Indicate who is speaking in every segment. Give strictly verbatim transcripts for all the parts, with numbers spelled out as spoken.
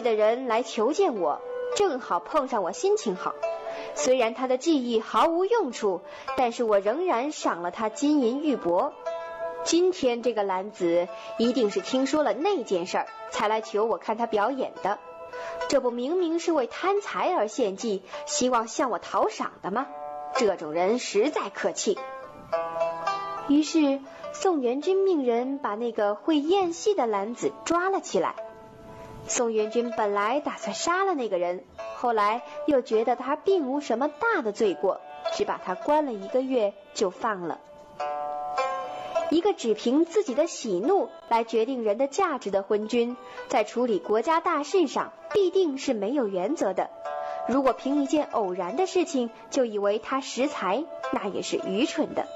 Speaker 1: 的人来求见我，正好碰上我心情好。虽然他的技艺毫无用处，但是我仍然赏了他金银玉帛。今天这个男子一定是听说了那件事儿，才来求我看他表演的。这不明明是为贪财而献计，希望向我讨赏的吗？这种人实在可气。于是宋元君命人把那个会演戏的男子抓了起来。宋元君本来打算杀了那个人，后来又觉得他并无什么大的罪过，只把他关了一个月就放了。一个只凭自己的喜怒来决定人的价值的昏君，在处理国家大事上必定是没有原则的。如果凭一件偶然的事情就以为他识才，那也是愚蠢的。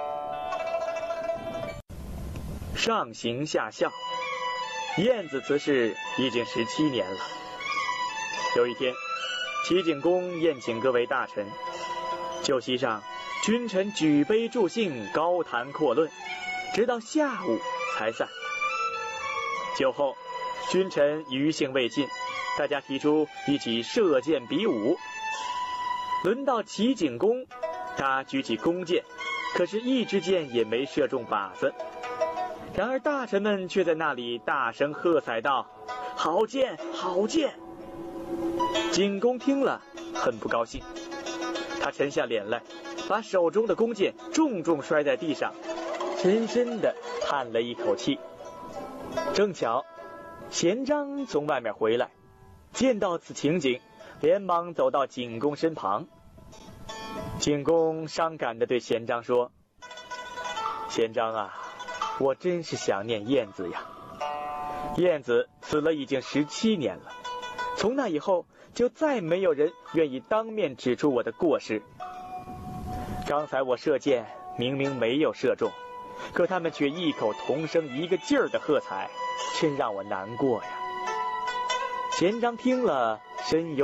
Speaker 2: 上行下效，晏子辞世已经十七年了。有一天，齐景公宴请各位大臣，酒席上君臣举杯助兴，高谈阔论，直到下午才散。酒后，君臣余兴未尽，大家提出一起射箭比武。轮到齐景公，他举起弓箭，可是一支箭也没射中靶子。然而大臣们却在那里大声喝彩道：“好箭，好箭！”景公听了很不高兴，他沉下脸来，把手中的弓箭重重摔在地上，深深地叹了一口气。正巧贤章从外面回来，见到此情景，连忙走到景公身旁。景公伤感地对贤章说：“贤章啊，我真是想念晏子呀。晏子死了已经十七年了，从那以后就再没有人愿意当面指出我的过失。刚才我射箭明明没有射中，可他们却异口同声一个劲儿的喝彩，真让我难过呀。”贤章听了深有